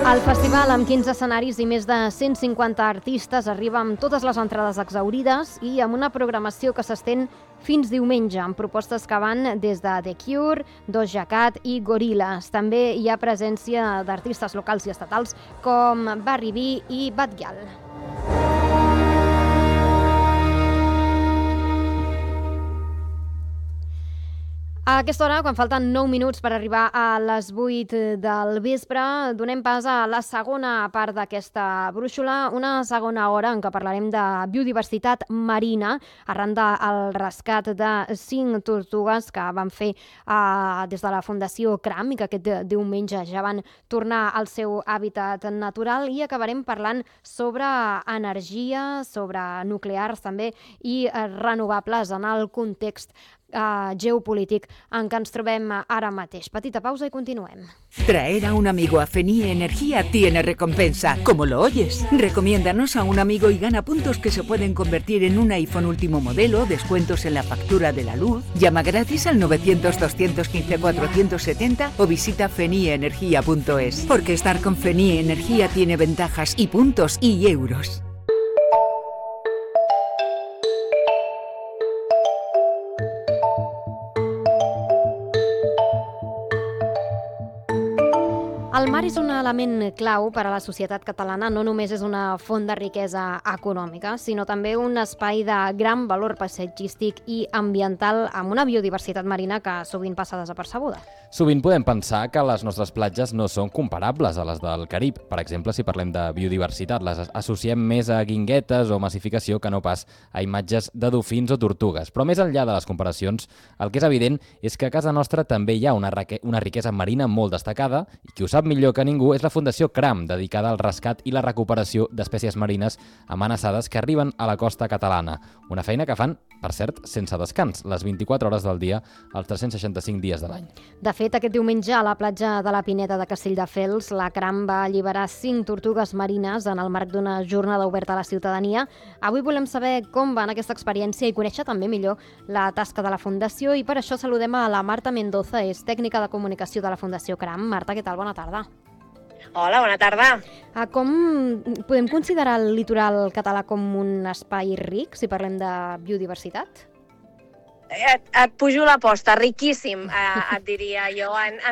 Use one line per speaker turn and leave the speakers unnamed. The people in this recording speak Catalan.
El festival, amb 15 escenaris i més de 150 artistes, arriba amb totes les entrades exhaurides i amb una programació que s'estén fins diumenge, amb propostes que van des de The Cure, Doja Cat i Gorillaz. També hi ha presència d'artistes locals i estatals com Barry B i Bad Gyal. A aquesta hora, quan falten 9 minuts per arribar a les 8 del vespre, donem pas a la segona part d'aquesta brúixola, una segona hora en què parlarem de biodiversitat marina arran del rescat de 5 tortugues que van fer des de la Fundació CRAM i que aquest diumenge ja van tornar al seu hàbitat natural, i acabarem parlant sobre energia, sobre nuclears també i renovables en el context geopolític en què ens trobem ara mateix. Petita pausa i continuem.
Traer a un amigo a Fenie Energía tiene recompensa, como lo oyes. Recomiéndanos a un amigo y gana puntos que se pueden convertir en un iPhone último modelo, descuentos en la factura de la luz. Llama gratis al 900-215-470 o visita fenieenergia.es. Porque estar con Fenie Energía tiene ventajas y puntos y euros.
El mar és un element clau per a la societat catalana. No només és una font de riquesa econòmica, sinó també un espai de gran valor paisatgístic i ambiental amb una biodiversitat marina que sovint passa desapercebuda.
Sovint podem pensar que les nostres platges no són comparables a les del Carib. Per exemple, si parlem de biodiversitat, les associem més a guinguetes o massificació que no pas a imatges de dofins o tortugues. Però més enllà de les comparacions, el que és evident és que a casa nostra també hi ha una riquesa marina molt destacada, i qui ho sap millor que ningú és la Fundació CRAM, dedicada al rescat i la recuperació d'espècies marines amenaçades que arriben a la costa catalana. Una feina que fan, per cert, sense descans, les 24 hores del dia, els 365 dies de l'any.
De fet, aquest diumenge a la platja de la Pineda de Castelldefels, la CRAM va alliberar 5 tortugues marines en el marc d'una jornada oberta a la ciutadania. Avui volem saber com va aquesta experiència i conèixer també millor la tasca de la Fundació, i per això saludem a la Marta Mendoza, és tècnica de comunicació de la Fundació CRAM. Marta, què tal? Bona tarda.
Hola, bona tarda.
Com podem considerar el litoral català com un espai ric, si parlem de biodiversitat?
Et pujo l'aposta, riquíssim, et diria jo.